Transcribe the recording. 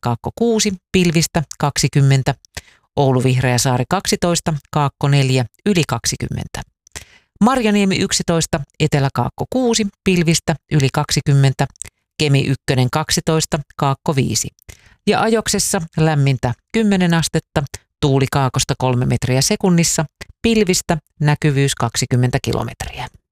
Etelä-Kaakko 6, pilvistä 20, Oulu-Vihreäsaari 12, Kaakko 4, yli 20. Marjaniemi 11, Etelä-Kaakko 6, pilvistä yli 20, Kemi 1 12, Kaakko 5. Ja Ajoksessa lämmintä 10 astetta, tuuli kaakosta 3 metriä sekunnissa, pilvistä näkyvyys 20 kilometriä.